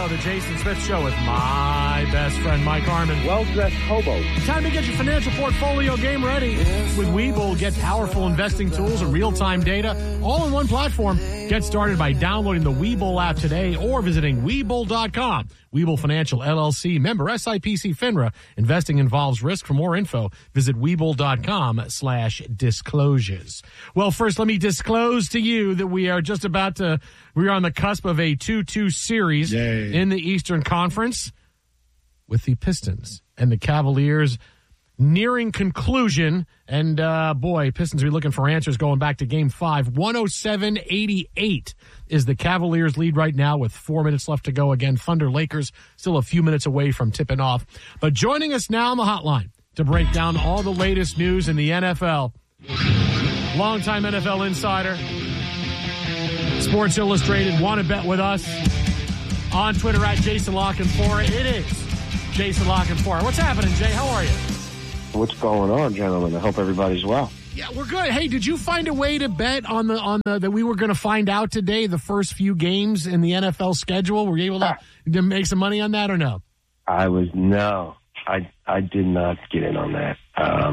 Show, the Jason Smith Show with my best friend, Mike Harmon. Well-dressed hobo. Time to get your financial portfolio game ready. With Webull, get powerful investing tools and real-time data all in one platform. Get started by downloading the Webull app today or visiting Webull.com. Webull Financial, LLC, member SIPC FINRA. Investing involves risk. For more info, visit Webull.com/disclosures. Well, first, let me disclose to you that we are on the cusp of a 2-2 series in the Eastern Conference with the Pistons and the Cavaliers nearing conclusion. And, Pistons are looking for answers going back to Game 5. 107-88 is the Cavaliers' lead right now with 4 minutes left to go. Again, Thunder Lakers still a few minutes away from tipping off. But joining us now on the hotline to break down all the latest news in the NFL, longtime NFL insider, Sports Illustrated, want to bet with us on Twitter at Jason La Canfora. It is Jason La Canfora. What's happening, Jay? How are you? What's going on, gentlemen? I hope everybody's well. Yeah, we're good. Hey, did you find a way to bet on the that we were going to find out today the first few games in the NFL schedule? Were you able to make some money on that or no? I did not get in on that.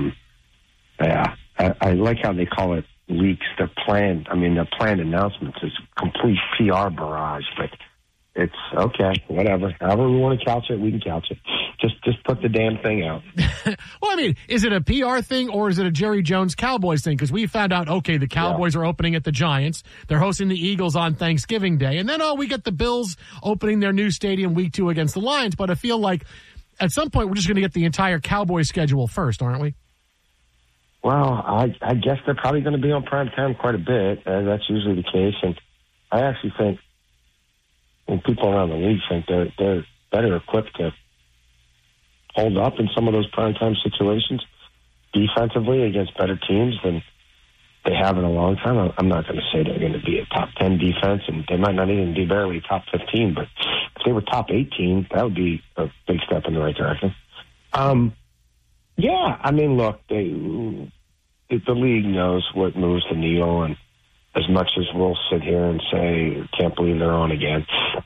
I like how they call it leaks. They're planned announcements. It's a complete PR barrage, but it's okay, whatever. However we want to couch it, we can couch it. Just put the damn thing out. Well, I mean, is it a PR thing or is it a Jerry Jones Cowboys thing? Because we found out, okay, the Cowboys are opening at the Giants. They're hosting the Eagles on Thanksgiving Day. And then, we get the Bills opening their new stadium week 2 against the Lions. But I feel like at some point we're just going to get the entire Cowboys schedule first, aren't we? Well, I guess they're probably going to be on prime time quite a bit. That's usually the case. And I actually think people around the league think they're better equipped to hold up in some of those primetime situations defensively against better teams than they have in a long time. I'm not going to say they're going to be a top 10 defense, and they might not even be barely top 15, but if they were top 18, that would be a big step in the right direction. Look, the league knows what moves the needle, and as much as we'll sit here and say, can't believe they're on again,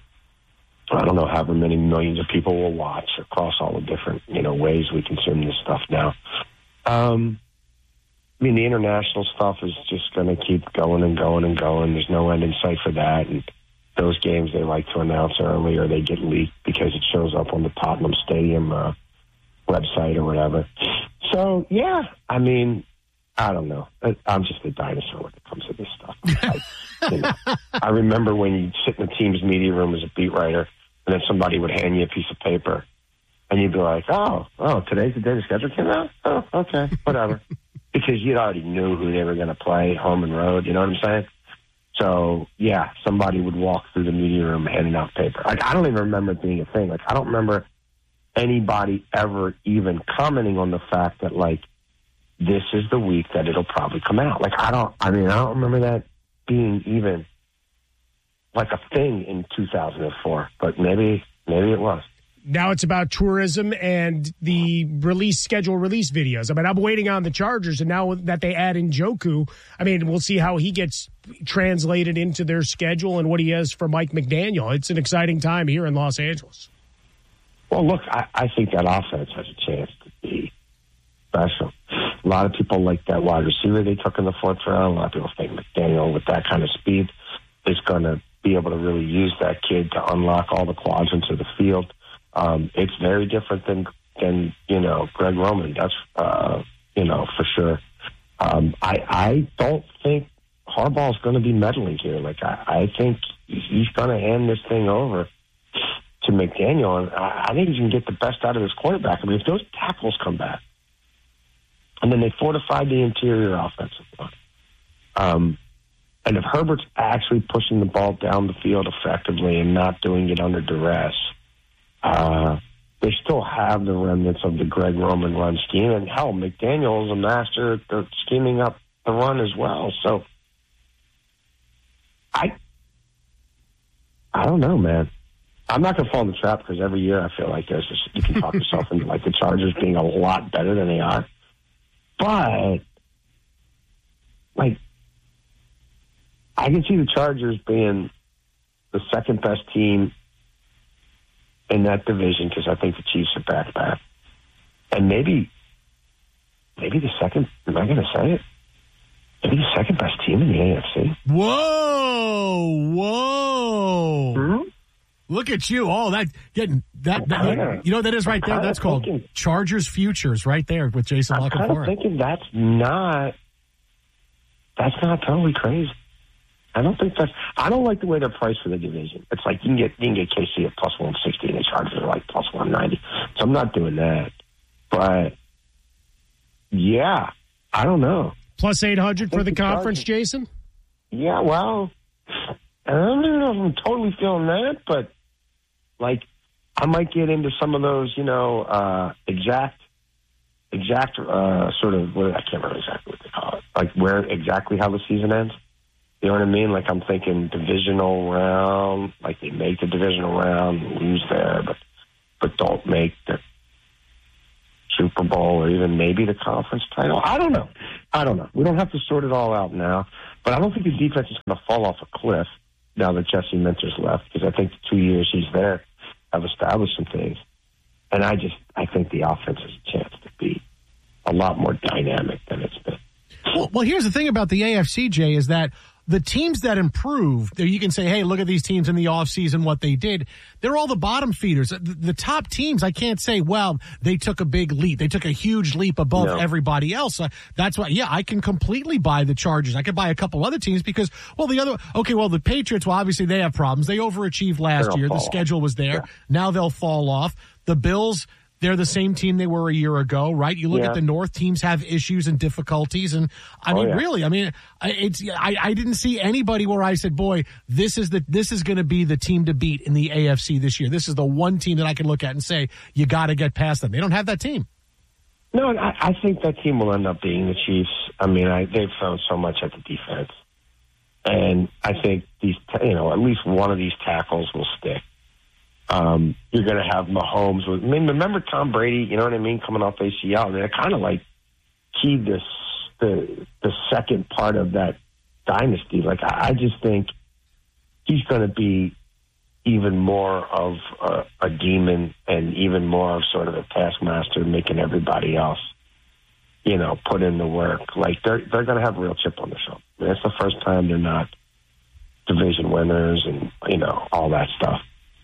I don't know however many millions of people will watch across all the different, ways we consume this stuff now. The international stuff is just going to keep going and going and going. There's no end in sight for that. And those games they like to announce early or they get leaked because it shows up on the Tottenham Stadium website or whatever. So, I don't know. I'm just a dinosaur when it comes to this stuff. I remember when you'd sit in the team's media room as a beat writer, and then somebody would hand you a piece of paper, and you'd be like, oh, today's the day the schedule came out? Oh, okay, whatever. Because you already knew who they were going to play, home and road, you know what I'm saying? So, somebody would walk through the media room handing out paper. I don't even remember it being a thing. I don't remember anybody ever even commenting on the fact that, this is the week that it'll probably come out. I don't remember that being even a thing in 2004, but maybe it was. Now it's about tourism and the schedule release videos. I'm waiting on the Chargers, and now that they add in Njoku, we'll see how he gets translated into their schedule and what he has for Mike McDaniel. It's an exciting time here in Los Angeles. Well, look, I think that offense has a chance to be special. A lot of people like that wide receiver they took in the 4th round. A lot of people think McDaniel, with that kind of speed, is going to be able to really use that kid to unlock all the quadrants of the field. It's very different than Greg Roman. That's for sure. I don't think Harbaugh's going to be meddling here. I think he's going to hand this thing over to McDaniel, and I think he's going to get the best out of his quarterback. If those tackles come back, and then they fortified the interior offensive line. And if Herbert's actually pushing the ball down the field effectively and not doing it under duress, they still have the remnants of the Greg Roman run scheme. And hell, McDaniel is a master at scheming up the run as well. So I don't know, man. I'm not going to fall in the trap because every year I feel like you can talk yourself into the Chargers being a lot better than they are. But, I can see the Chargers being the second best team in that division because I think the Chiefs are back. And maybe the second, am I going to say it? Maybe the second best team in the AFC. Whoa. Mm-hmm. Look at you. Oh, that you know what that is right there? That's called Chargers Futures right there with Jason La Canfora. I'm kind of thinking that's not totally crazy. I don't like the way they're priced for the division. It's like you can get KC at plus 160 and the Chargers are like plus 190. So I'm not doing that. But yeah, I don't know. Plus 800 for the conference, Jason? Yeah, well, I don't know if I'm totally feeling that, but like I might get into some of those, exact sort of, I can't remember exactly what they call it, like where exactly how the season ends. You know what I mean? Like I'm thinking divisional round, like they make the divisional round, lose there, but don't make the Super Bowl or even maybe the conference title. I don't know. We don't have to sort it all out now, but I don't think the defense is going to fall off a cliff now that Jesse Minter's left, because I think the 2 years he's there have established some things. And I think the offense has a chance to be a lot more dynamic than it's been. Well, here's the thing about the AFC, Jay, is that the teams that improved, you can say, hey, look at these teams in the offseason, what they did. They're all the bottom feeders. The top teams, I can't say, well, they took a big leap. They took a huge leap above everybody else. That's why, I can completely buy the Chargers. I could buy a couple other teams because, the Patriots, obviously they have problems. They overachieved last year. The schedule was there. Yeah. Now they'll fall off. The Bills, they're the same team they were a year ago, right? You look at the North, teams have issues and difficulties. And I didn't see anybody where I said, boy, this is going to be the team to beat in the AFC this year. This is the one team that I can look at and say, you got to get past them. They don't have that team. No, I think that team will end up being the Chiefs. I mean, they've thrown so much at the defense. And I think at least one of these tackles will stick. You're going to have Mahomes. Remember Tom Brady, you know what I mean, coming off ACL. I mean, it kind of like keyed the second part of that dynasty. Like, I just think he's going to be even more of a demon and even more of sort of a taskmaster, making everybody else, put in the work. Like, they're going to have a real chip on their shoulder. I mean, it's the first time they're not division winners and, all that stuff.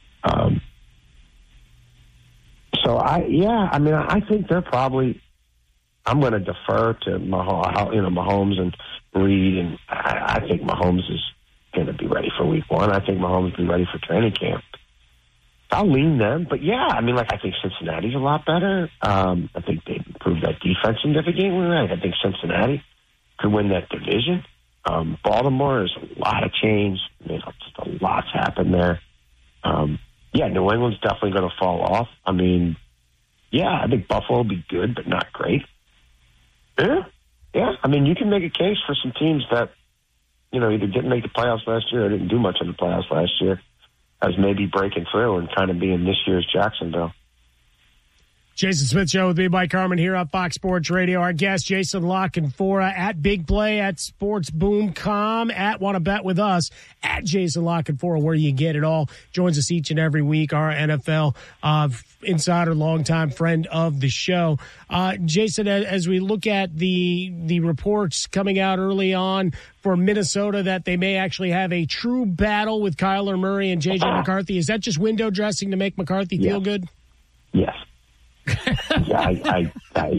I think they're probably, I'm going to defer to Mahomes and Reed, and I think Mahomes is going to be ready for week one. I think Mahomes will be ready for training camp. I'll lean them, but I think Cincinnati's a lot better. I think they improved that defense significantly. I think Cincinnati could win that division. Baltimore is a lot of change. Just a lot's happened there. New England's definitely going to fall off. I mean, I think Buffalo will be good, but not great. Yeah. I mean, you can make a case for some teams that, either didn't make the playoffs last year or didn't do much in the playoffs last year as maybe breaking through and kind of being this year's Jacksonville. Jason Smith Show with me, Mike Harmon, here on Fox Sports Radio. Our guest, Jason La Canfora, at Big Play, at SportsBoom.com, at Want to Bet with Us, at Jason La Canfora, where you get it all. Joins us each and every week, our NFL insider, longtime friend of the show. Jason, as we look at the reports coming out early on for Minnesota that they may actually have a true battle with Kyler Murray and J.J. McCarthy, is that just window dressing to make McCarthy feel good? Yes. Yes.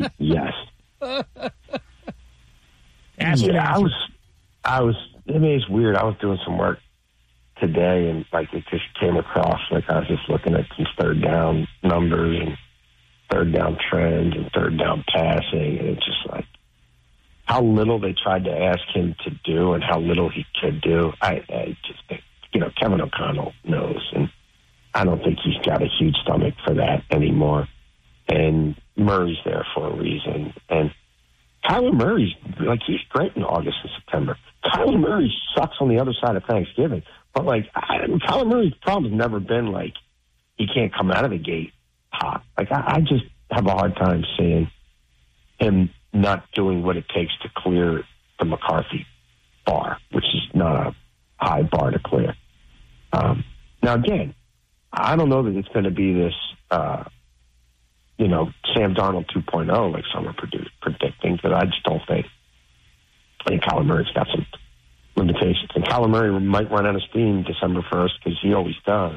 I was. I mean, it's weird. I was doing some work today, and it just came across. I was just looking at some third down numbers and third down trends and third down passing, and it's just how little they tried to ask him to do and how little he could do. I just think, Kevin O'Connell knows, and I don't think he's got a huge stomach for that anymore. And Murray's there for a reason. And Kyler Murray's, he's great in August and September. Kyler Murray sucks on the other side of Thanksgiving. But, Kyler Murray's problem has never been, he can't come out of the gate hot. I just have a hard time seeing him not doing what it takes to clear the McCarthy bar, which is not a high bar to clear. Now, again, I don't know that it's going to be this, Sam Darnold 2.0 like some are predicting, because I just don't think. I think Kyler Murray's got some limitations. And Kyler Murray might run out of steam December 1st, because he always does.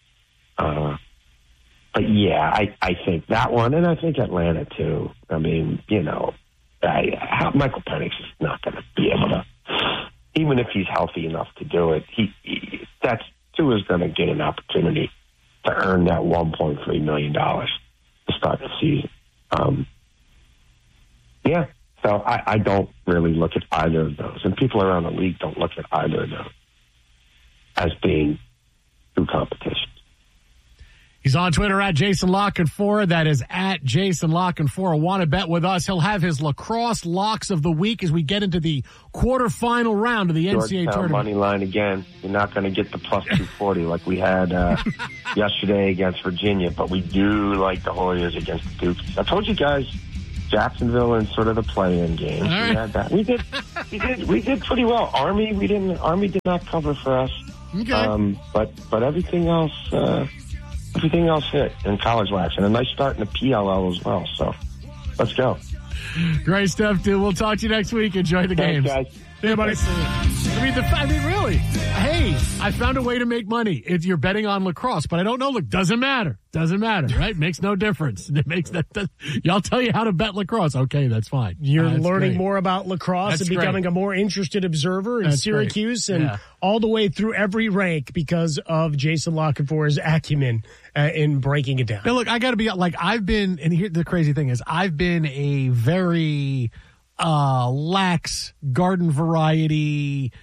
But, yeah, I think that one, and I think Atlanta, too. I mean, Michael Penix is not going to be able to, even if he's healthy enough to do it, Tua is going to get an opportunity to earn that $1.3 million to start the season. So I don't really look at either of those. And people around the league don't look at either of those as being true competition. He's on Twitter at Jason Lockenfora. That is at Jason Lockenfora. Want to bet with us? He'll have his lacrosse locks of the week as we get into the quarterfinal round of the NCAA tournament. Money line again. You're not going to get the plus 240 like we had yesterday against Virginia, but we do like the Warriors against the Dukes. I told you guys, Jacksonville in sort of the play-in game. Right. We had that. We did pretty well. Army did not cover for us. Okay. But everything else. Everything else hit in college wax, and a nice start in the PLL as well. So, let's go. Great stuff, dude. We'll talk to you next week. Enjoy the games. Thanks, guys. Yeah, buddy. I mean, really. Hey, I found a way to make money. If you're betting on lacrosse, but I don't know. Look, doesn't matter. Doesn't matter, right? Makes no difference. It makes that. Y'all tell you how to bet lacrosse. Okay, that's fine. You're learning more about lacrosse and becoming a more interested observer in Syracuse and all the way through every rank because of Jason Lockenfora's acumen in breaking it down. Now, look, I got to be like, I've been, and here the crazy thing is, I've been a very lax garden variety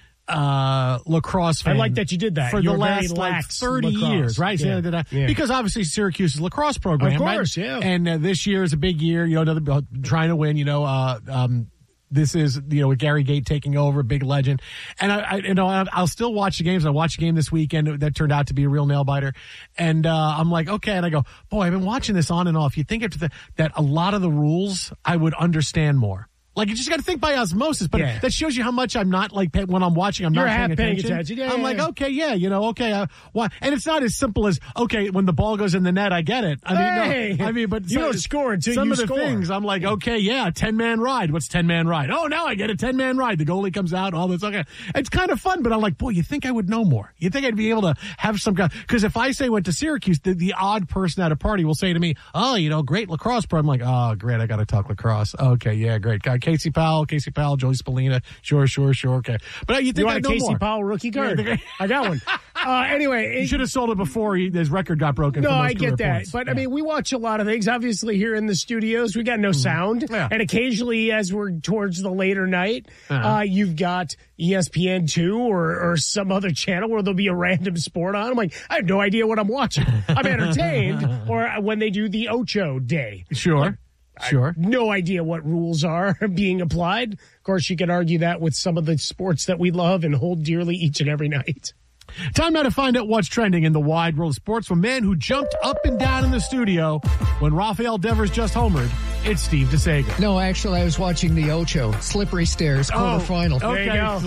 lacrosse fan. I like that you did that for the last 30 years, right? Yeah. Because obviously Syracuse's lacrosse program, of course, right? yeah. And this year is a big year, trying to win. This is, with Gary Gate taking over, big legend. And I'll still watch the games. I watched a game this weekend that turned out to be a real nail biter. And I'm like, okay. And I go, boy, I've been watching this on and off. You think that a lot of the rules I would understand more. Like, you just got to think by osmosis, but that shows you how much I'm not, like, when I'm watching, I'm not paying attention. Yeah, I'm like, okay, why? And it's not as simple as, okay, when the ball goes in the net, I get it. But you don't score until some you of the score. things, I'm like, okay, 10-man ride. What's 10-man ride? Oh, now I get a 10-man ride. The goalie comes out, all this. Okay. It's kind of fun, but I'm like, boy, you think I would know more. You think I'd be able to have some guy, because if I say went to Syracuse, the odd person at a party will say to me, oh, great lacrosse pro. I'm like, oh, great, I got to talk lacrosse. Okay, yeah, great. Got Casey Powell, Joey Spallina. Sure. Okay. But you think want a Casey Powell rookie card? Yeah, I got one. Anyway. He should have sold it before his record got broken. No, I get that. Points. But, I mean, we watch a lot of things. Obviously, here in the studios, we got no sound. Yeah. And occasionally, as we're towards the later night, you've got ESPN2 or some other channel where there'll be a random sport on. I'm like, I have no idea what I'm watching. I'm entertained. Or when they do the Ocho Day. Sure. No idea what rules are being applied. Of course, you can argue that with some of the sports that we love and hold dearly each and every night. Time now to find out what's trending in the wide world of sports from a man who jumped up and down in the studio when Rafael Devers just homered. It's Steve DeSager. No, actually, I was watching the Ocho Slippery Stairs quarterfinal. Okay. There you go.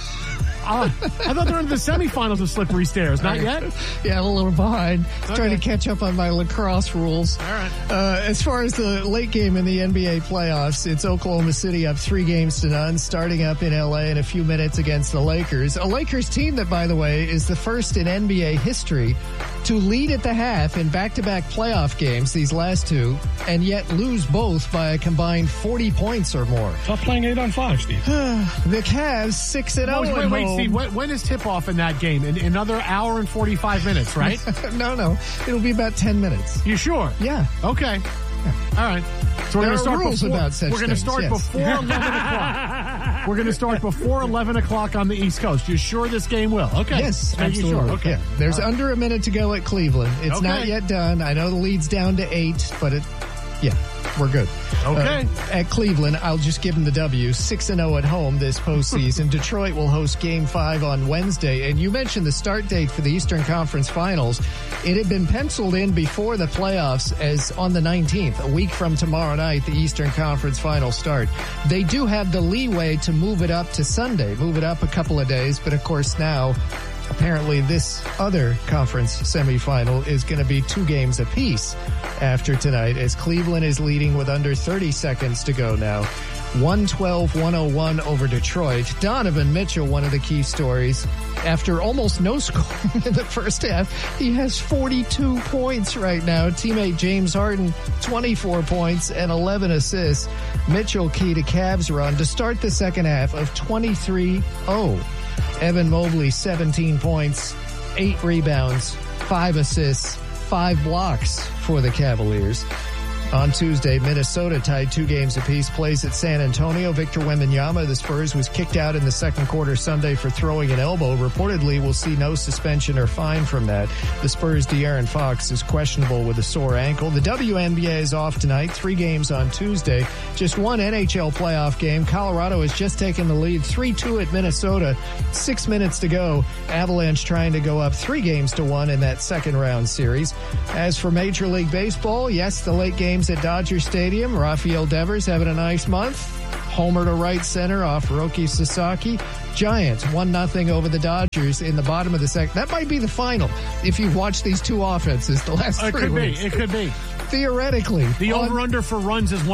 I thought they were in the semifinals of Slippery Stairs. Not yet? Yeah, I'm a little behind. Trying to catch up on my lacrosse rules. All right. As far as the late game in the NBA playoffs, it's Oklahoma City up 3-0, starting up in L.A. in a few minutes against the Lakers. A Lakers team that, by the way, is the first in NBA history to lead at the half in back-to-back playoff games, these last two, and yet lose both by a combined 40 points or more. Stop playing 8-on-5, Steve. The Cavs 6-0. Wait, Steve, when is tip-off in that game? In another hour and 45 minutes, right? No. It'll be about 10 before. You sure? Yeah. Okay. Yeah. All right. So we're going to start rules about such We're going to start before 11 o'clock. We're going to start before 11 o'clock on the East Coast. You sure this game will? Okay. Yes, absolutely. Sure. Okay. Yeah. There's under a minute to go at Cleveland. It's not yet done. I know the lead's down to 8, but we're good. Okay. At Cleveland, I'll just give them the W. 6-0 at home this postseason. Detroit will host Game 5 on Wednesday. And you mentioned the start date for the Eastern Conference Finals. It had been penciled in before the playoffs as on the 19th, a week from tomorrow night, the Eastern Conference Finals start. They do have the leeway to move it up to Sunday, move it up a couple of days. But, of course, now Apparently, this other conference semifinal is going to be 2 games apiece after tonight, as Cleveland is leading with under 30 seconds to go now. 112-101 over Detroit. Donovan Mitchell, one of the key stories. After almost no scoring in the first half, he has 42 points right now. Teammate James Harden, 24 points and 11 assists. Mitchell key to Cavs' run to start the second half of 23-0. Evan Mobley, 17 points, 8 rebounds, 5 assists, 5 blocks for the Cavaliers. On Tuesday, Minnesota tied 2 games apiece, plays at San Antonio. Victor Wembanyama, the Spurs, was kicked out in the second quarter Sunday for throwing an elbow. Reportedly, we'll see no suspension or fine from that. The Spurs' De'Aaron Fox is questionable with a sore ankle. The WNBA is off tonight, 3 games on Tuesday. Just 1 NHL playoff game. Colorado has just taken the lead 3-2 at Minnesota. 6 minutes to go. Avalanche trying to go up 3-1 in that second round series. As for Major League Baseball, yes, the late game at Dodger Stadium. Rafael Devers having a nice month. Homer to right center off Roki Sasaki. Giants 1-0 over the Dodgers in the bottom of the second. That might be the final if you've watched these 2 offenses the last 3 weeks. It could be. Theoretically. The over-under for runs is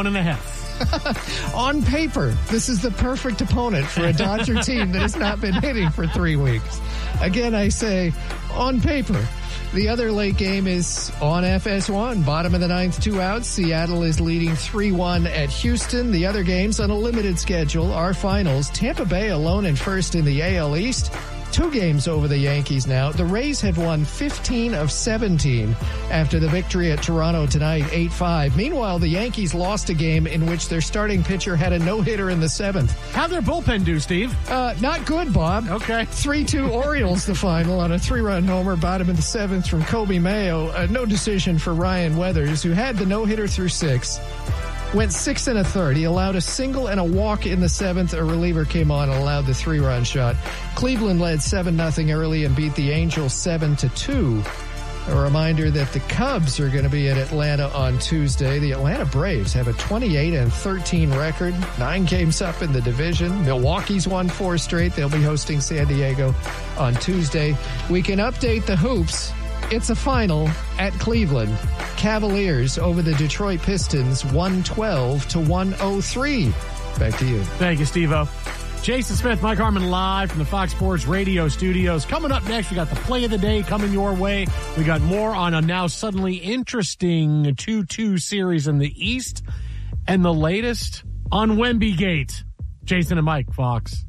1.5. On paper, this is the perfect opponent for a Dodger team that has not been hitting for 3 weeks. Again, I say, on paper. The other late game is on FS1. Bottom of the 9th, 2 outs. Seattle is leading 3-1 at Houston. The other games on a limited schedule are finals. Tampa Bay alone in first in the AL East. 2 games over the Yankees now. The Rays have won 15 of 17 after the victory at Toronto tonight, 8-5. Meanwhile, the Yankees lost a game in which their starting pitcher had a no-hitter in the 7th. How'd their bullpen do, Steve? Not good, Bob. Okay. 3-2 Orioles the final on a 3-run homer, bottom of the 7th from Kobe Mayo. No decision for Ryan Weathers, who had the no-hitter through 6. Went 6 1/3. He allowed a single and a walk in the 7th. A reliever came on and allowed the 3-run shot. Cleveland led 7-0 early and beat the Angels 7-2. A reminder that the Cubs are going to be at Atlanta on Tuesday. The Atlanta Braves have a 28-13 record, 9 games up in the division. Milwaukee's won 4 straight. They'll be hosting San Diego on Tuesday. We can update the hoops. It's a final at Cleveland. Cavaliers over the Detroit Pistons, 112-103. Back to you. Thank you, Steve-O. Jason Smith, Mike Harmon live from the Fox Sports Radio studios. Coming up next, we got the play of the day coming your way. We got more on a now suddenly interesting 2-2 series in the East and the latest on Wembygate. Jason and Mike, Fox.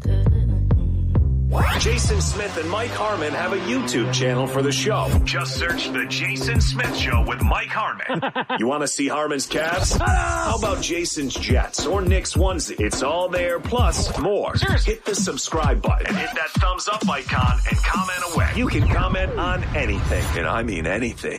Jason Smith and Mike Harmon have a YouTube channel for the show. Just search The Jason Smith Show with Mike Harmon. You want to see Harmon's Cavs? How about Jason's Jets or Knicks onesie? It's all there, plus more. Hit the subscribe button and hit that thumbs up icon and comment away. You can comment on anything, and I mean anything.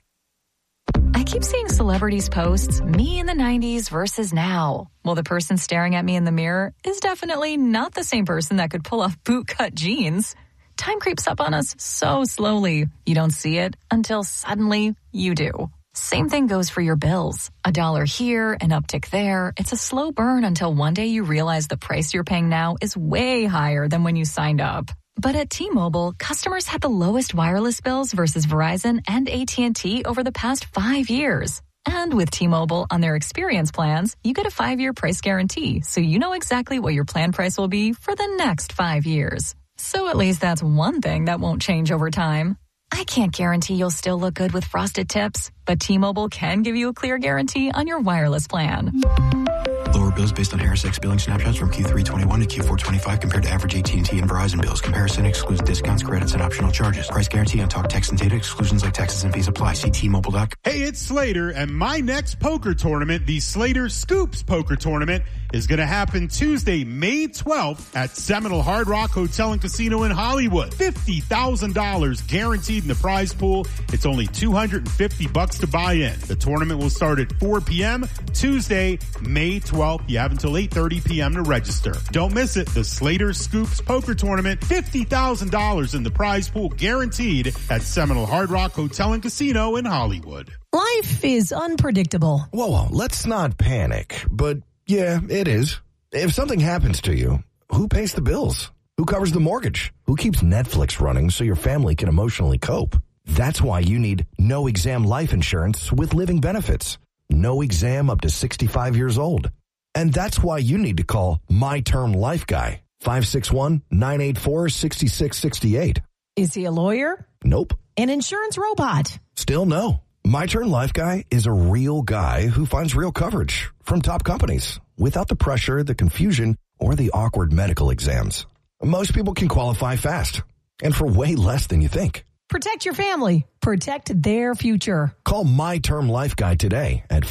I keep seeing celebrities post me in the 90s versus now. Well, the person staring at me in the mirror is definitely not the same person that could pull off bootcut jeans. Time creeps up on us so slowly. You don't see it until suddenly you do. Same thing goes for your bills. $1 here, an uptick there. It's a slow burn until one day you realize the price you're paying now is way higher than when you signed up. But at T-Mobile, customers had the lowest wireless bills versus Verizon and AT&T over the past 5 years. And with T-Mobile on their experience plans, you get a 5-year price guarantee, so you know exactly what your plan price will be for the next 5 years. So at least that's one thing that won't change over time. I can't guarantee you'll still look good with frosted tips, but T-Mobile can give you a clear guarantee on your wireless plan. Lower bills based on HarrisX billing snapshots from Q3 21 to Q4 25 compared to average AT&T and Verizon bills. Comparison excludes discounts, credits, and optional charges. Price guarantee on talk, text, and data. Exclusions like taxes and fees apply. See T-Mobile.com. Hey, it's Slater, and my next poker tournament, the Slater Scoops Poker Tournament, is going to happen Tuesday, May 12th at Seminole Hard Rock Hotel and Casino in Hollywood. $50,000 guaranteed in the prize pool. It's only $250 to buy in. The tournament will start at 4 p.m. Tuesday, May 12th. You have until 8:30 p.m. to register. Don't miss it. The Slater Scoops Poker Tournament, $50,000 in the prize pool guaranteed at Seminole Hard Rock Hotel and Casino in Hollywood. Life is unpredictable. Whoa, let's not panic. But yeah, it is. If something happens to you, who pays the bills? Who covers the mortgage? Who keeps Netflix running so your family can emotionally cope? That's why you need No Exam Life Insurance with living benefits. No exam up to 65 years old. And that's why you need to call My Term Life Guy, 561-984-6668. Is he a lawyer? Nope. An insurance robot? Still no. My Term Life Guy is a real guy who finds real coverage from top companies without the pressure, the confusion, or the awkward medical exams. Most people can qualify fast and for way less than you think. Protect your family. Protect their future. Call My Term Life Guy today at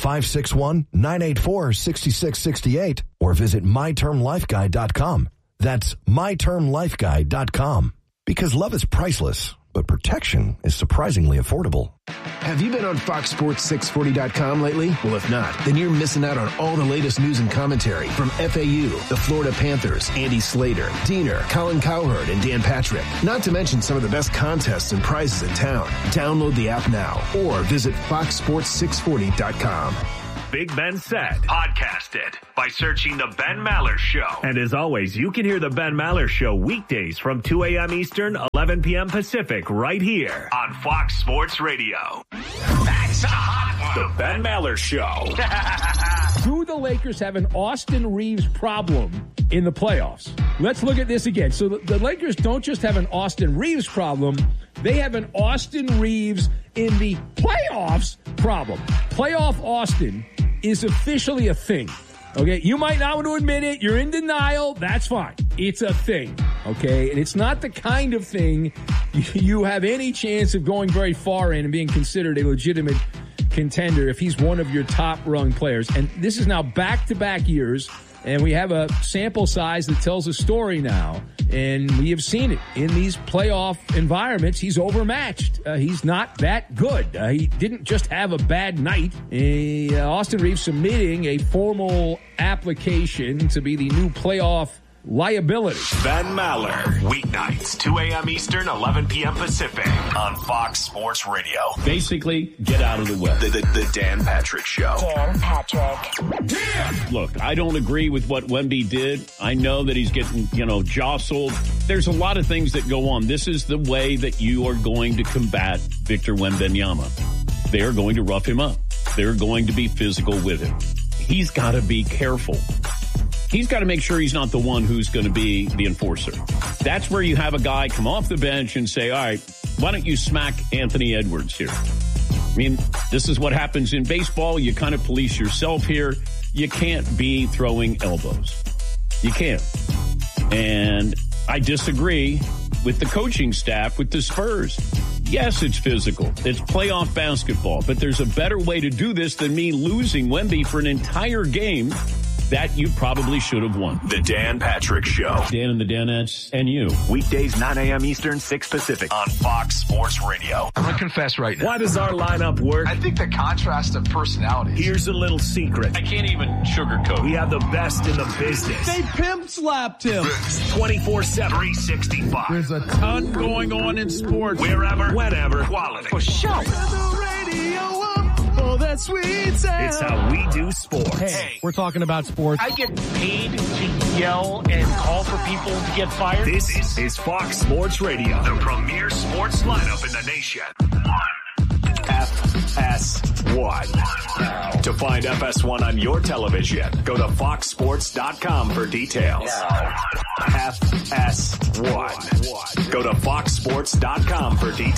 561-984-6668 or visit mytermlifeguy.com. That's mytermlifeguy.com. Because love is priceless, but protection is surprisingly affordable. Have you been on FoxSports640.com lately? Well, if not, then you're missing out on all the latest news and commentary from FAU, the Florida Panthers, Andy Slater, Diener, Colin Cowherd, and Dan Patrick. Not to mention some of the best contests and prizes in town. Download the app now or visit FoxSports640.com. Big Ben Said, podcasted by searching The Ben Maller Show. And as always, you can hear The Ben Maller Show weekdays from 2 a.m. Eastern, 11 p.m. Pacific, right here on Fox Sports Radio. That's a hot one. The Ben Maller Show. Do the Lakers have an Austin Reeves problem in the playoffs? Let's look at this again. So the Lakers don't just have an Austin Reeves problem, they have an Austin Reeves in the playoffs problem. Playoff Austin is officially a thing. Okay, you might not want to admit it. You're in denial. That's fine. It's a thing. Okay, and it's not the kind of thing you have any chance of going very far in and being considered a legitimate contender if he's one of your top-rung players. And this is now back-to-back years, and we have a sample size that tells a story now. And we have seen it in these playoff environments. He's overmatched. He's not that good. He didn't just have a bad night. Austin Reeves submitting a formal application to be the new playoff liability. Ben Maller, weeknights, 2 a.m. Eastern, 11 p.m. Pacific on Fox Sports Radio. Basically, get out of the way. The Dan Patrick Show. Dan Patrick. Look, I don't agree with what Wemby did. I know that he's getting, jostled. There's a lot of things that go on. This is the way that you are going to combat Victor Wembanyama. They are going to rough him up. They're going to be physical with him. He's got to be careful. He's got to make sure he's not the one who's going to be the enforcer. That's where you have a guy come off the bench and say, all right, why don't you smack Anthony Edwards here? I mean, this is what happens in baseball. You kind of police yourself here. You can't be throwing elbows. You can't. And I disagree with the coaching staff, with the Spurs. Yes, it's physical. It's playoff basketball. But there's a better way to do this than me losing Wemby for an entire game that you probably should have won. The Dan Patrick Show. Dan and the Danettes and you. Weekdays, 9 a.m. Eastern, 6 Pacific on Fox Sports Radio. I'm going to confess right now. Why does our lineup work? I think the contrast of personalities. Here's a little secret. I can't even sugarcoat. We have the best in the business. They pimp slapped him. 24/7, 365. There's a ton going on in sports. Wherever, whenever, quality. For sure. That sweet sound. It's how we do sports. Hey, we're talking about sports. I get paid to yell and call for people to get fired. This is Fox Sports Radio, the premier sports lineup in the nation. FS1. To find FS1 on your television, go to foxsports.com for details. FS1. Go to foxsports.com for details.